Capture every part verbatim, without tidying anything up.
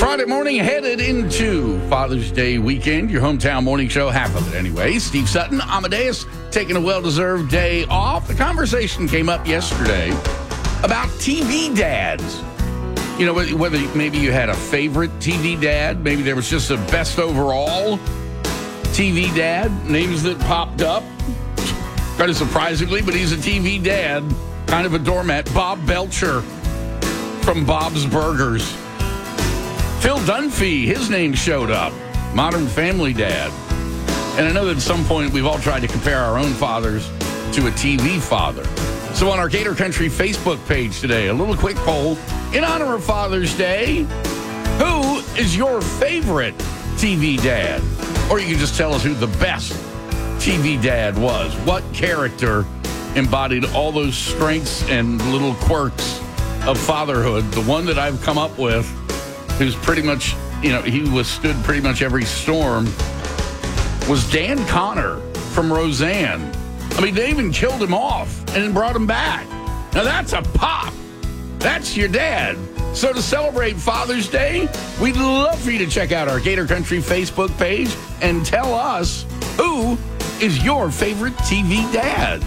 Friday morning, headed into Father's Day weekend. Your hometown morning show, half of it anyway. Steve Sutton, Amadeus, taking a well-deserved day off. The conversation came up yesterday about T V dads. You know, whether maybe you had a favorite T V dad, maybe there was just a best overall T V dad, names that popped up. Kind of surprisingly, but he's a T V dad, kind of a doormat. Bob Belcher from Bob's Burgers. Phil Dunphy, his name showed up. Modern Family dad. And I know that at some point we've all tried to compare our own fathers to a T V father. So on our Gator Country Facebook page today, a little quick poll in honor of Father's Day. Who is your favorite T V dad? Or you can just tell us who the best T V dad was. What character embodied all those strengths and little quirks of fatherhood? The one that I've come up with, who's pretty much, you know, he withstood pretty much every storm, was Dan Connor from Roseanne. I mean, they even killed him off and then brought him back. Now that's a pop. That's your dad. So to celebrate Father's Day, we'd love for you to check out our Gator Country Facebook page and tell us who is your favorite T V dad.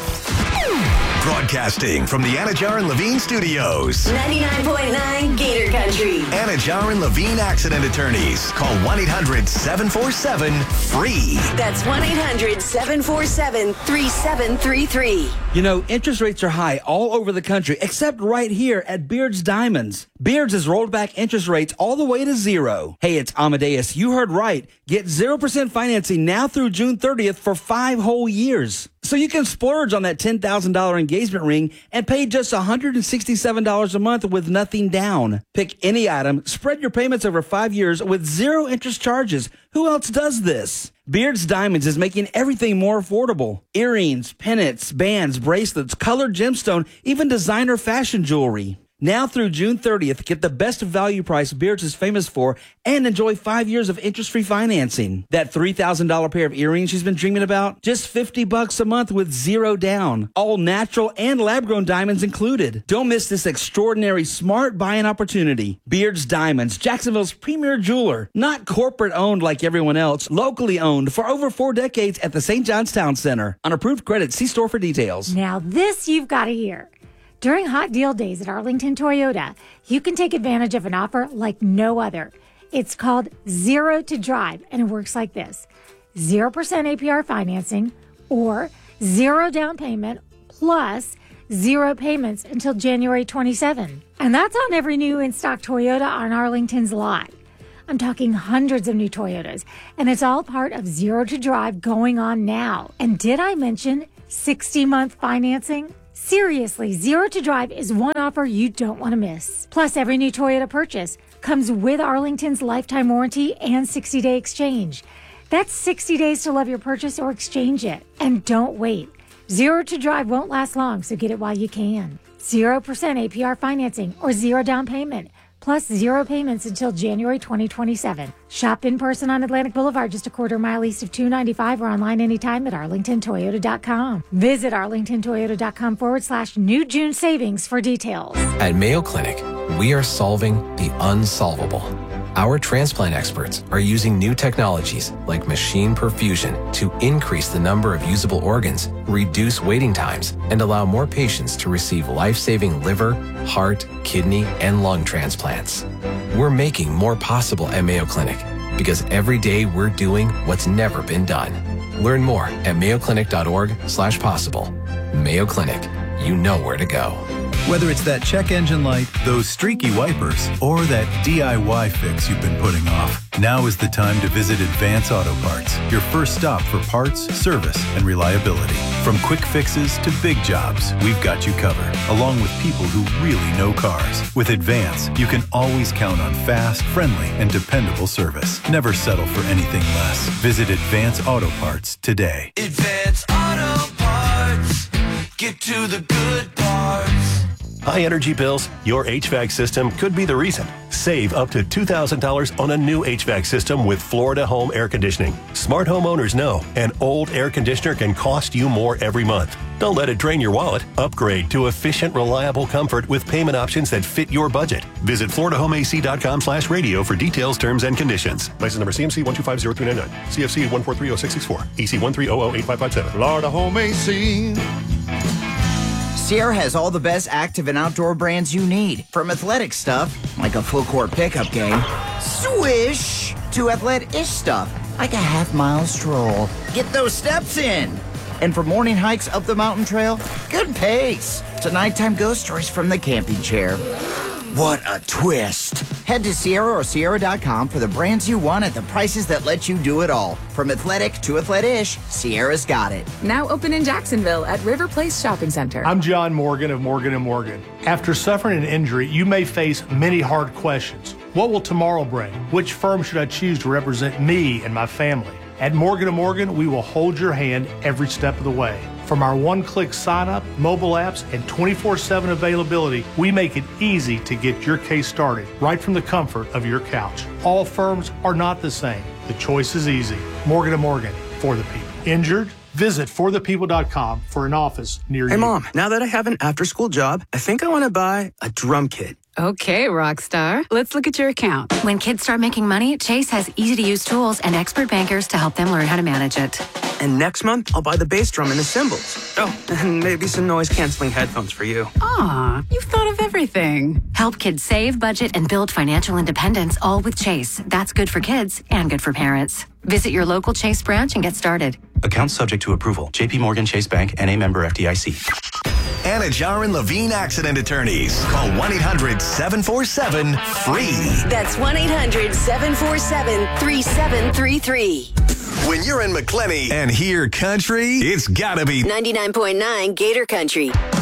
Broadcasting from the Anajar and Levine Studios. ninety-nine point nine Gator Country. Anajar and Levine Accident Attorneys. Call one eight hundred seven four seven FREE. That's one eight hundred seven four seven three seven three three. You know, interest rates are high all over the country, except right here at Beards Diamonds. Beards has rolled back interest rates all the way to zero. Hey, it's Amadeus. You heard right. Get zero percent financing now through June thirtieth for five whole years. So you can splurge on that ten thousand dollars engagement ring and pay just one hundred sixty-seven dollars a month with nothing down. Pick any item, spread your payments over five years with zero interest charges. Who else does this? Beards Diamonds is making everything more affordable. Earrings, pennants, bands, bracelets, colored gemstone, even designer fashion jewelry. Now through June thirtieth, get the best value price Beards is famous for and enjoy five years of interest-free financing. That three thousand dollars pair of earrings she's been dreaming about, just fifty bucks a month with zero down. All natural and lab-grown diamonds included. Don't miss this extraordinary smart buying opportunity. Beards Diamonds, Jacksonville's premier jeweler. Not corporate-owned like everyone else, locally owned for over four decades at the Saint John's Town Center. On approved credit, see store for details. Now this you've got to hear. During Hot Deal Days at Arlington Toyota, you can take advantage of an offer like no other. It's called Zero to Drive, and it works like this. zero percent A P R financing or zero down payment plus zero payments until January twenty-seventh. And that's on every new in-stock Toyota on Arlington's lot. I'm talking hundreds of new Toyotas, and it's all part of Zero to Drive going on now. And did I mention sixty-month financing? Seriously, Zero to Drive is one offer you don't want to miss. Plus, every new Toyota purchase comes with Arlington's lifetime warranty and sixty-day exchange. That's sixty days to love your purchase or exchange it. And don't wait. Zero to Drive won't last long, so get it while you can. zero percent A P R financing or zero down payment, plus zero payments until January twenty twenty-seven. Shop in person on Atlantic Boulevard, just a quarter mile east of two ninety-five, or online anytime at arlington toyota dot com. Visit arlington toyota dot com forward slash new June savings for details. At Mayo Clinic, we are solving the unsolvable. Our transplant experts are using new technologies like machine perfusion to increase the number of usable organs, reduce waiting times, and allow more patients to receive life-saving liver, heart, kidney, and lung transplants. We're making more possible at Mayo Clinic because every day we're doing what's never been done. Learn more at mayo clinic dot org slash possible. Mayo Clinic, you know where to go. Whether it's that check engine light, those streaky wipers, or that D I Y fix you've been putting off, now is the time to visit Advance Auto Parts, your first stop for parts, service, and reliability. From quick fixes to big jobs, we've got you covered, along with people who really know cars. With Advance, you can always count on fast, friendly, and dependable service. Never settle for anything less. Visit Advance Auto Parts today. Advance Auto Parts. Get to the good parts. High energy bills? Your H V A C system could be the reason. Save up to two thousand dollars on a new H V A C system with Florida Home Air Conditioning. Smart homeowners know an old air conditioner can cost you more every month. Don't let it drain your wallet. Upgrade to efficient, reliable comfort with payment options that fit your budget. Visit florida home a c dot com slash radio for details, terms, and conditions. License number C M C one two five zero three nine nine. C F C one four three zero six six four. E C one three zero zero eight five five seven. Florida Home A C. Sierra has all the best active and outdoor brands you need. From athletic stuff, like a full court pickup game, swish, to athletic-ish stuff, like a half mile stroll. Get those steps in. And for morning hikes up the mountain trail, good pace. To nighttime ghost stories from the camping chair. What a twist. Head to Sierra or Sierra dot com for the brands you want at the prices that let you do it all. From athletic to athletic-ish, Sierra's got it. Now open in Jacksonville at River Place Shopping Center. I'm John Morgan of Morgan and Morgan. After suffering an injury, you may face many hard questions. What will tomorrow bring? Which firm should I choose to represent me and my family? At Morgan and Morgan, we will hold your hand every step of the way. From our one-click sign-up, mobile apps, and twenty-four seven availability, we make it easy to get your case started right from the comfort of your couch. All firms are not the same. The choice is easy. Morgan and Morgan, for the people. Injured? Visit for the people dot com for an office near hey, you. Hey, Mom, now that I have an after-school job, I think I want to buy a drum kit. Okay, Rockstar. Let's look at your account. When kids start making money, Chase has easy-to-use tools and expert bankers to help them learn how to manage it. And next month, I'll buy the bass drum and the cymbals. Oh, and maybe some noise-canceling headphones for you. Aw, you've thought of everything. Help kids save, budget, and build financial independence, all with Chase. That's good for kids and good for parents. Visit your local Chase branch and get started. Account subject to approval. J P Morgan Chase Bank, N A member F D I C. Anna Jarin Levine Accident Attorneys. Call one eight hundred seven four seven free. That's one eight hundred seven four seven three seven three three. When you're in McClenny and hear country, it's gotta be ninety-nine point nine Gator Country.